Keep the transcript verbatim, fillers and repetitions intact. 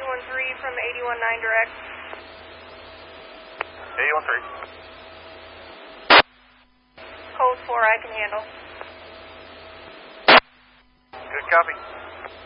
one three from eighty-one nine direct. eighty-one three. Code four, I can handle. Good copy.